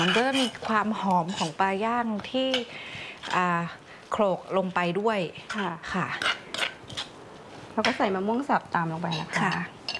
มันก็จะมีความหอมของปลาย่างที่โขลกลงไปด้วยค่ะเราก็ใส่มะม่วงสับตามลงไปนะคะ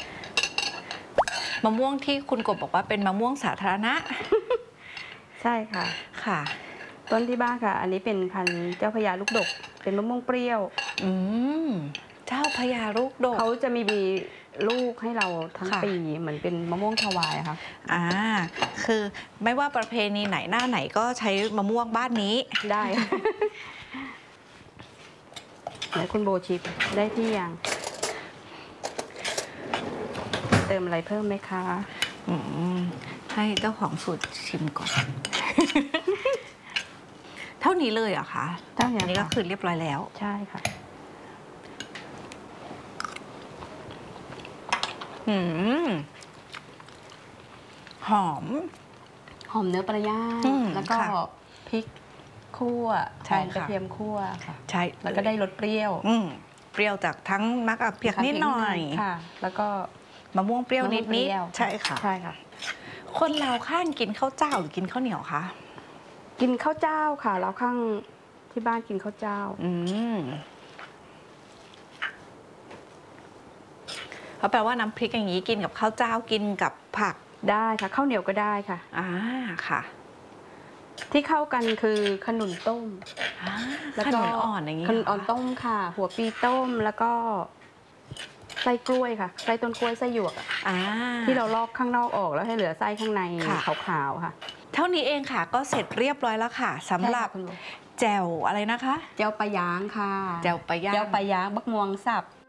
มะม่วงที่คุณกบบอกว่าเป็นมะม่วงสาธารณะใช่ค่ะค่ะต้นที่บ้านค่ะอันนี้เป็นพันธุ์เจ้าพญาลูกดกเป็นมะม่วงเปรี้ยวเจ้าพญาลูกดกเขาจะมีลูกให้เราทั้งปีเหมือนเป็นมะม่วงถวายค่ะคือไม่ว่าประเพณีไหนหน้าไหนก็ใช้มะม่วงบ้านนี้ได้แล้วคุณโบชิปได้ที่ยังเติมอะไรเพิ่มไหมคะให้เจ้าของสูตรชิมก่อน เท่านี้เลยเหรอคะเท่านี้ก็คือเรียบร้อยแล้วใช่ค่ะหอมเนื้อปลาย่างแล้วก็พริกคั่วหอมกระเทียมคั่วค่ะใช่แล้วก็ได้รสเปรี้ยวเปรี้ยวจากทั้งมะเขือเปียกนิดหน่อยค่ะแล้วก็มะม่วงเปรี้ยวนิดใช่ค่ะใช่ค่ะคนลาวข้างกินข้าวเจ้าหรือกินข้าวเหนียวคะกินข้าวเจ้าค่ะลาวข้างที่บ้านกินข้าวเจ้าเพราะแปลว่าน้ำพริกอย่างนี้กินกับข้าวเจ้ากินกับผักได้ค่ะข้าวเหนียวก็ได้ค่ะค่ะที่เข้ากันคือขนุนต้มขนุนอ่อนอย่างนี้ขนุนอ่อนต้มค่ะหัวปีต้มแล้วก็ไส้กล้วยค่ะไส้ต้นกล้วยไส้หยวกที่เราลอกข้างนอกออกแล้วให้เหลือไส้ข้างในขาวๆค่ะเท่านี้เองค่ะก็เสร็จเรียบร้อยแล้วค่ะสำหรับแจ่วอะไรนะคะแจ่วปลาย่างค่ะแจ่วปลาย่างบักม่วงสับ